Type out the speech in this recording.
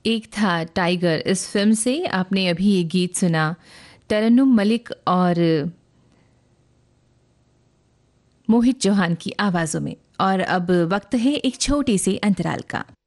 एक था टाइगर। इस फिल्म से आपने अभी ये गीत सुना तरन्नुम मलिक और मोहित चौहान की आवाज़ों में। और अब वक्त है एक छोटी सी अंतराल का।